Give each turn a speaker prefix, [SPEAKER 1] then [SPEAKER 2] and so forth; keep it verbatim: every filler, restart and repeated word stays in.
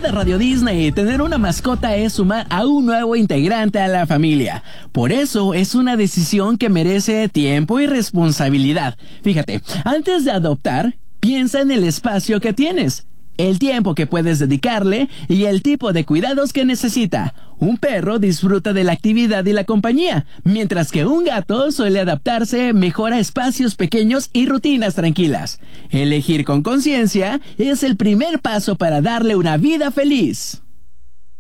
[SPEAKER 1] de Radio Disney, tener una mascota es sumar a un nuevo integrante a la familia. Por eso es una decisión que merece tiempo y responsabilidad. Fíjate, antes de adoptar, piensa en el espacio que tienes, el tiempo que puedes dedicarle y el tipo de cuidados que necesita. Un perro disfruta de la actividad y la compañía, mientras que un gato suele adaptarse mejor a espacios pequeños y rutinas tranquilas. Elegir con conciencia es el primer paso para darle una vida feliz.